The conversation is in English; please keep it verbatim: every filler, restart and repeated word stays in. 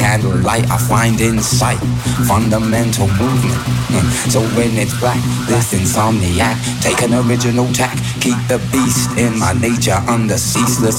candlelight I find in sight. Fundamental movement. Uh, So when it's black, this insomniac, take an original tack. Keep the beast in my nature under ceaseless